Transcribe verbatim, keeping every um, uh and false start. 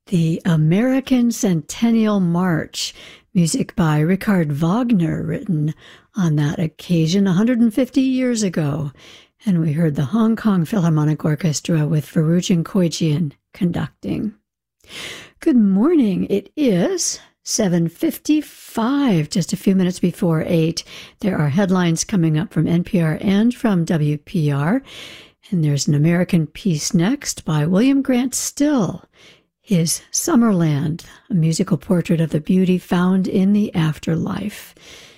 The American Centennial March, music by Richard Wagner, written on that occasion one hundred fifty years ago. And we heard the Hong Kong Philharmonic Orchestra with Ferruccio Koichian conducting. Good morning. It is seven fifty-five, just a few minutes before eight. There are headlines coming up from N P R and from W P R. And there's an American piece next by William Grant Still. His Summerland, a musical portrait of the beauty found in the afterlife.